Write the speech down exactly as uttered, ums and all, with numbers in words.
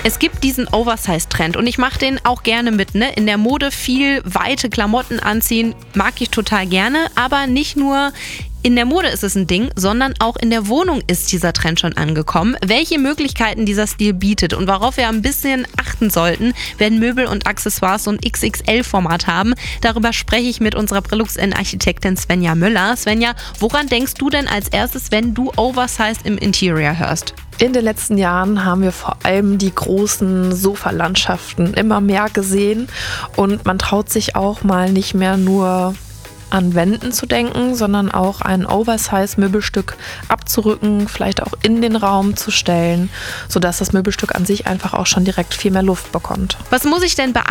Es gibt diesen Oversize-Trend und ich mache den auch gerne mit. Ne? In der Mode viel weite Klamotten anziehen, mag ich total gerne, aber nicht nur in der Mode ist es ein Ding, sondern auch in der Wohnung ist dieser Trend schon angekommen. Welche Möglichkeiten dieser Stil bietet und worauf wir ein bisschen achten sollten, wenn Möbel und Accessoires so ein X X L-Format haben, darüber spreche ich mit unserer Brillux-Architektin Svenja Müller. Svenja, woran denkst du denn als erstes, wenn du Oversized im Interior hörst? In den letzten Jahren haben wir vor allem die großen Sofalandschaften immer mehr gesehen und man traut sich auch mal nicht mehr nur an Wänden zu denken, sondern auch ein Oversize-Möbelstück abzurücken, vielleicht auch in den Raum zu stellen, sodass das Möbelstück an sich einfach auch schon direkt viel mehr Luft bekommt. Was muss ich denn beachten,